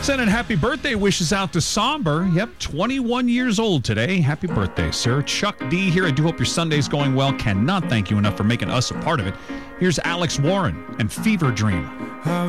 Sending happy birthday wishes out to Somber. Yep, 21 years old today. Happy birthday, sir. Chuck D here. I do hope your Sunday's going well. Cannot thank you enough for making us a part of it. Here's Alex Warren and Fever Dream.